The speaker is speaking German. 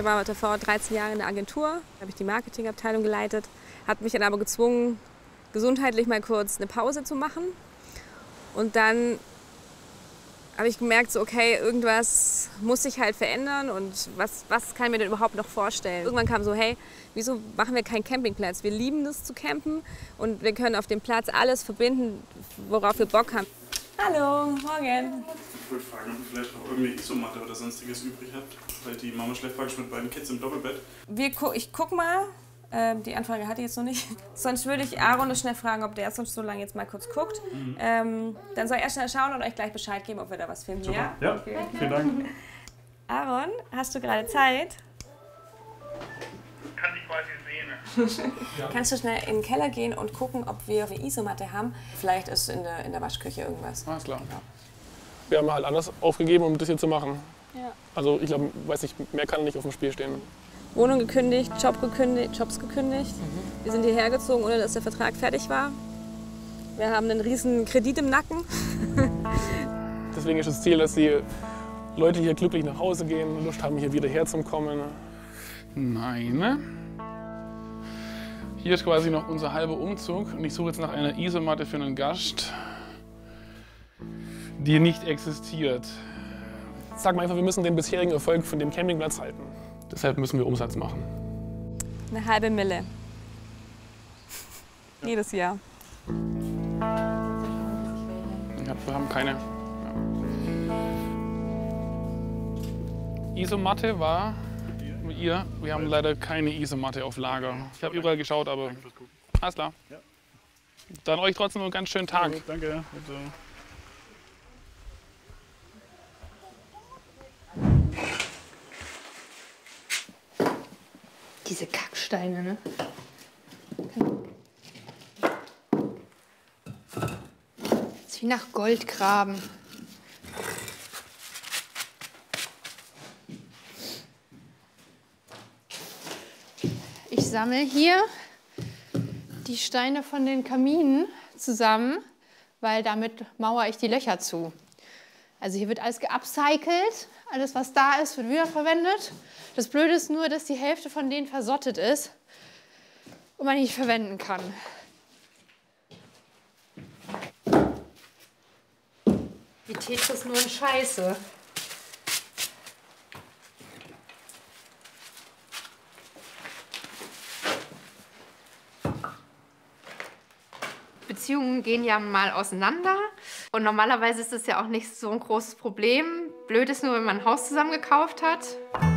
Ich war davor 13 Jahre in der Agentur, da habe ich die Marketingabteilung geleitet, hat mich dann aber gezwungen, gesundheitlich mal kurz eine Pause zu machen. Und dann habe ich gemerkt, so, okay, irgendwas muss sich halt verändern und was kann ich mir denn überhaupt noch vorstellen? Irgendwann kam so, hey, wieso machen wir keinen Campingplatz? Wir lieben es zu campen und wir können auf dem Platz alles verbinden, worauf wir Bock haben. Hallo, morgen. Ich wollte fragen, ob ihr vielleicht noch irgendeine Isomatte oder sonstiges übrig habt, weil die Mama schläft praktisch mit beiden Kids im Doppelbett. Ich guck mal. Die Anfrage hatte ich jetzt noch nicht. Sonst würde ich Aaron noch schnell fragen, ob der sonst so lange jetzt mal kurz guckt. Dann soll er schnell schauen und euch gleich Bescheid geben, ob wir da was finden. Super. Ja, okay. Vielen Dank. Aaron, hast du gerade Zeit? Kann ich quasi sehen. Ja. Kannst du schnell in den Keller gehen und gucken, ob wir eine Isomatte haben? Vielleicht ist in der Waschküche irgendwas. Alles klar. Genau. Wir haben halt alles aufgegeben, um das hier zu machen. Ja. Also ich glaube, weiß nicht, mehr kann nicht auf dem Spiel stehen. Wohnung gekündigt, Jobs gekündigt. Wir sind hierher gezogen, ohne dass der Vertrag fertig war. Wir haben einen riesen Kredit im Nacken. Deswegen ist das Ziel, dass die Leute hier glücklich nach Hause gehen, Lust haben, hier wieder herzukommen. Nein. Hier ist quasi noch unser halber Umzug und ich suche jetzt nach einer Isomatte für einen Gast, die nicht existiert. Sag mal einfach, wir müssen den bisherigen Erfolg von dem Campingplatz halten. Deshalb müssen wir Umsatz machen. Eine halbe Mille. Jedes Jahr. Ja, wir haben keine. Ja. Isomatte war mit ihr. Wir haben leider keine Isomatte auf Lager. Ich habe überall geschaut, aber alles klar. Dann euch trotzdem noch einen ganz schönen Tag. Danke. Bitte. Diese Kacksteine, ne? Das ist wie nach Gold graben. Ich sammle hier die Steine von den Kaminen zusammen, weil damit mauere ich die Löcher zu. Also hier wird alles geupcycelt, alles was da ist, wird wiederverwendet. Das Blöde ist nur, dass die Hälfte von denen versottet ist und man nicht verwenden kann. Wie Tetris nur in Scheiße. Beziehungen gehen ja mal auseinander und normalerweise ist das ja auch nicht so ein großes Problem. Blöd ist nur, wenn man ein Haus zusammen gekauft hat.